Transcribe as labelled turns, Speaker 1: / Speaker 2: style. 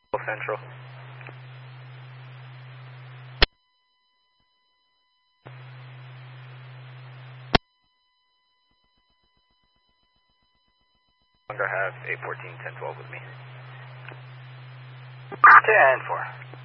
Speaker 1: Central. I have 814 1012 with me.
Speaker 2: 10-4.